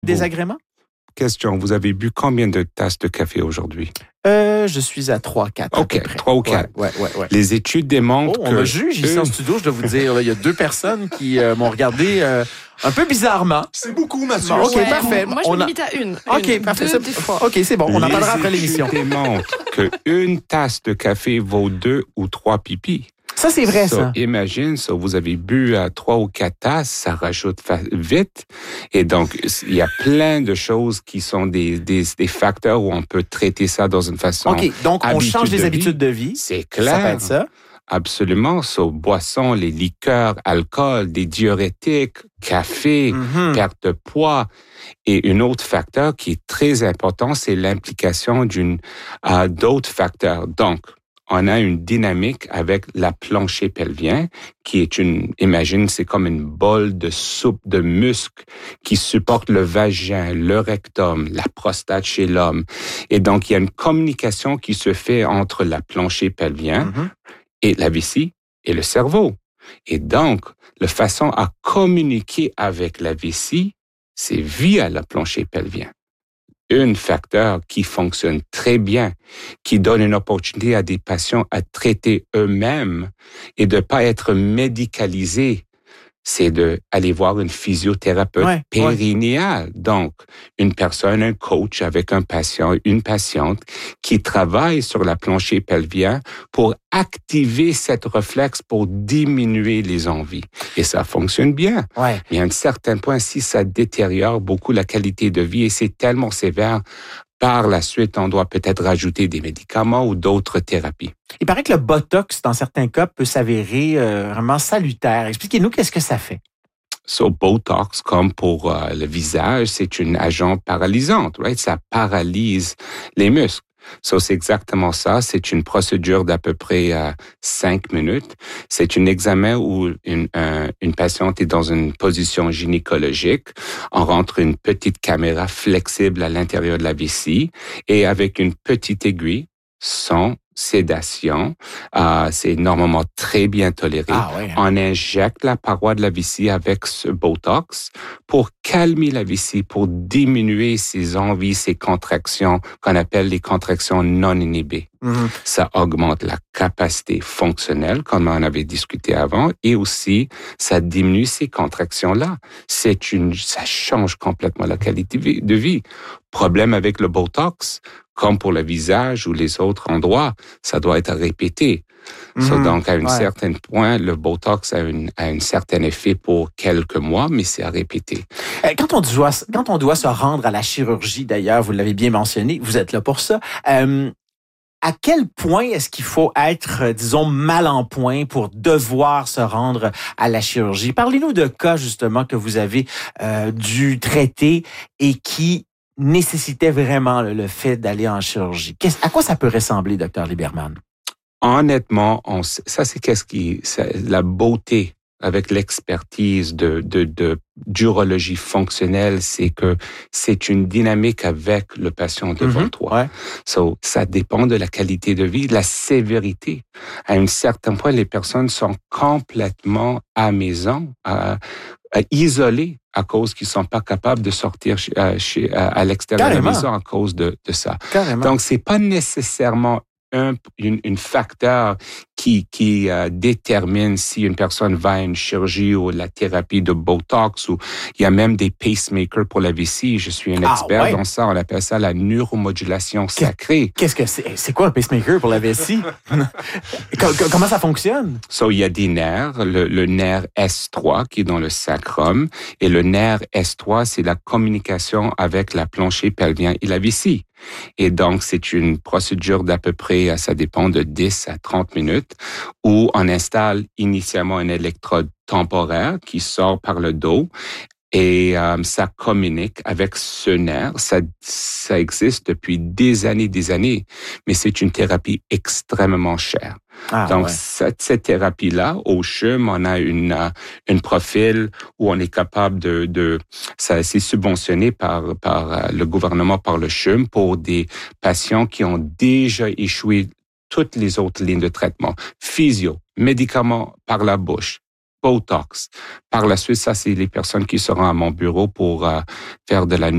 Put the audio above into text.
désagréments? Question, vous avez bu combien de tasses de café aujourd'hui? Je suis à 3-4. OK, 3 ou 4. Ouais. Les études démontrent que... On me juge ici en studio, je dois vous dire. Là, il y a 2 personnes qui m'ont regardé un peu bizarrement. C'est beaucoup, Mathieu. Bon, OK, parfait. Moi, je me limite à une. OK, parfait. Des fois. OK, c'est bon. On en parlera après l'émission. Les études démontrent qu'une tasse de café vaut 2 ou 3 pipis. Ça, c'est vrai, ça. Imagine, vous avez bu 3 ou 4 tasses, ça rajoute vite. Et donc, il y a plein de choses qui sont des facteurs où on peut traiter ça dans une façon... OK, donc on change les habitudes de vie. C'est clair. Ça peut être ça. Absolument. Boissons, les liqueurs, alcool, des diurétiques, café, perte de poids. Et un autre facteur qui est très important, c'est l'implication d'autres facteurs. Donc, on a une dynamique avec la plancher pelvien, qui est imagine, c'est comme une bol de soupe de muscles qui supporte le vagin, le rectum, la prostate chez l'homme. Et donc, il y a une communication qui se fait entre la plancher pelvien et la vessie et le cerveau. Et donc, la façon à communiquer avec la vessie, c'est via la plancher pelvien. Un facteur qui fonctionne très bien, qui donne une opportunité à des patients à traiter eux-mêmes et de pas être médicalisés, c'est d'aller voir une physiothérapeute périnéale. Donc, une personne, un coach avec un patient, une patiente qui travaille sur la plancher pelvien pour activer cette réflexe pour diminuer les envies. Et ça fonctionne bien. Ouais. Mais à un certain point, si ça détériore beaucoup la qualité de vie et c'est tellement sévère, par la suite, on doit peut-être rajouter des médicaments ou d'autres thérapies. Il paraît que le Botox, dans certains cas, peut s'avérer vraiment salutaire. Expliquez-nous qu'est-ce que ça fait. Botox, comme pour le visage, c'est un agent paralysant, right? Ça paralyse les muscles. C'est exactement ça. C'est une procédure d'à peu près 5 minutes. C'est un examen où une patiente est dans une position gynécologique. On rentre une petite caméra flexible à l'intérieur de la vessie et avec une petite aiguille, sans sédation, c'est normalement très bien toléré. On injecte la paroi de la vessie avec ce Botox pour calmer la vessie, pour diminuer ses envies, ses contractions, qu'on appelle les contractions non inhibées. Ça augmente la capacité fonctionnelle, comme on avait discuté avant, et aussi, ça diminue ces contractions-là. Ça change complètement la qualité de vie. Problème avec le Botox, comme pour le visage ou les autres endroits, ça doit être répété. Donc, à un certain point, le Botox a un certain effet pour quelques mois, mais c'est à répéter. Quand on doit se rendre à la chirurgie, d'ailleurs, vous l'avez bien mentionné, vous êtes là pour ça, à quel point est-ce qu'il faut être, disons, mal en point pour devoir se rendre à la chirurgie? Parlez-nous de cas, justement, que vous avez dû traiter et qui nécessitait vraiment le fait d'aller en chirurgie. À quoi ça peut ressembler, Dr. Lieberman? Honnêtement, ça c'est la beauté avec l'expertise de d'urologie fonctionnelle, c'est que c'est une dynamique avec le patient devant toi. Ça dépend de la qualité de vie, de la sévérité. À un certain point, les personnes sont complètement à maison, isolées à cause qu'ils sont pas capables de sortir à l'extérieur de la maison à cause de ça. Carrément. Donc, c'est pas nécessairement un facteur qui détermine si une personne va à une chirurgie ou la thérapie de Botox, ou il y a même des pacemakers pour la vessie. Je suis un expert dans ça. On appelle ça la neuromodulation sacrée. Qu'est-ce que c'est? C'est quoi un pacemaker pour la vessie? Comment ça fonctionne? Il y a des nerfs. Le nerf S3 qui est dans le sacrum, et le nerf S3, c'est la communication avec la plancher pelvien et la vessie. Et donc, c'est une procédure d'à peu près, ça dépend de 10 à 30 minutes, où on installe initialement un électrode temporaire qui sort par le dos et ça communique avec ce nerf. Ça existe depuis des années, mais c'est une thérapie extrêmement chère. Donc, cette thérapie-là, au CHUM, on a une profil où on est capable ça c'est subventionné par le gouvernement, par le CHUM, pour des patients qui ont déjà échoué toutes les autres lignes de traitement. Physio, médicaments par la bouche, Botox. Par la suite, ça, c'est les personnes qui seront à mon bureau pour faire de la